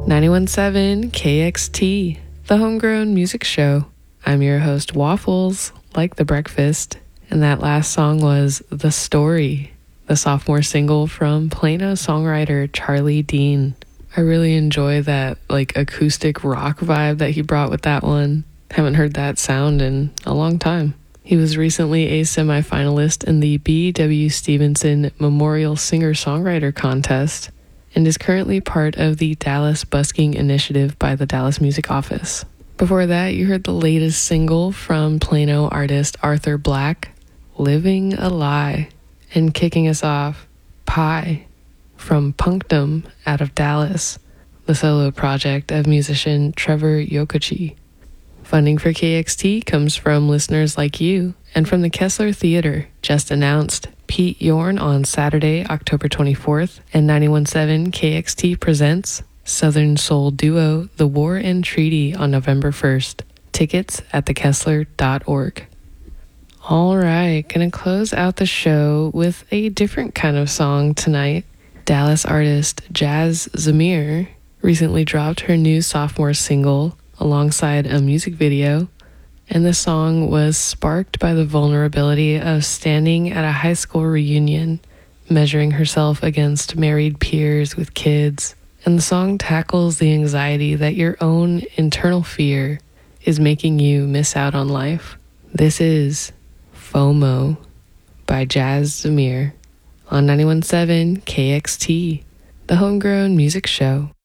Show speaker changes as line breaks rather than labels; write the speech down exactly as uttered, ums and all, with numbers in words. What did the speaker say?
ninety-one point seven K X T, the Homegrown Music Show. I'm your host, Waffles, like the breakfast, and that last song was The Story, the sophomore single from Plano songwriter Charlie Dean. I really enjoy that like acoustic rock vibe that he brought with that one. Haven't heard that sound in a long time. He was recently a semifinalist in the B W Stevenson Memorial Singer-Songwriter Contest and is currently part of the Dallas Busking Initiative by the Dallas Music Office. Before that, you heard the latest single from Plano artist Arthur Black, Living a Lie. And kicking us off, Pie from Punctum out of Dallas, the solo project of musician Trevor Yokochi. Funding for K X T comes from listeners like you and from the Kessler Theater, just announced. Pete Yorn on Saturday, October twenty-fourth, and ninety-one point seven K X T presents Southern Soul duo The War and Treaty on November first. Tickets at the kessler dot org. All right, gonna close out the show with a different kind of song tonight. Dallas artist Jazz Zamir recently dropped her new sophomore single alongside a music video, and the song was sparked by the vulnerability of standing at a high school reunion, measuring herself against married peers with kids, and the song tackles the anxiety that your own internal fear is making you miss out on life. This is FOMO by Jazz Zamir on ninety-one point seven K X T, the Homegrown Music Show.